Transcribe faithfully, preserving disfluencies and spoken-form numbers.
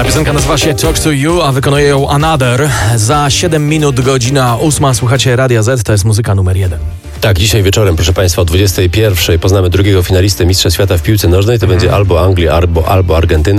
Piosenka nazywa się Talk to You, a wykonuje ją Another. Za siedem minut godzina ósma. Słuchacie Radia Z, to jest muzyka numer jeden. Tak, dzisiaj wieczorem, proszę Państwa, o dwudziestej pierwszej poznamy drugiego finalistę Mistrzostw Świata w piłce nożnej. To mm. będzie albo Anglia, albo, albo Argentyna.